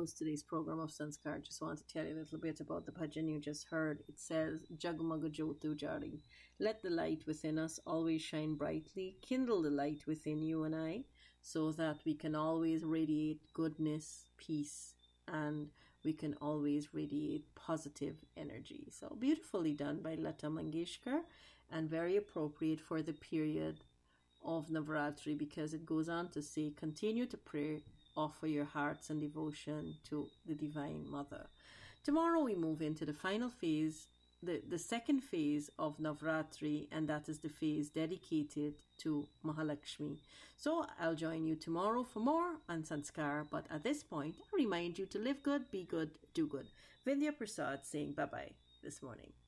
close today's program of Sanskar, just want to tell you a little bit about the bhajan you just heard. It says, Jagmaga Jyotu Jari. Let the light within us always shine brightly. Kindle the light within you and I, so that we can always radiate goodness, peace, and we can always radiate positive energy. So beautifully done by Lata Mangeshkar, and very appropriate for the period of Navratri, because it goes on to say, continue to pray, offer your hearts and devotion to the Divine Mother. Tomorrow we move into the final phase, the second phase of Navratri, and that is the phase dedicated to Mahalakshmi. So I'll join you tomorrow for more on Sanskar, but at this point I remind you to live good, be good, do good. Vindhya Prasad saying bye-bye this morning.